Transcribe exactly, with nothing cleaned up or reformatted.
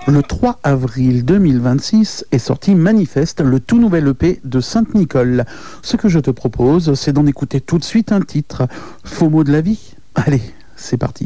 Le trois avril deux mille vingt-six est sorti Manifeste, le tout nouvel E P de Sainte-Nicole. Ce que je te propose, c'est d'en écouter tout de suite un titre, Faux mot de la vie. Allez, c'est parti.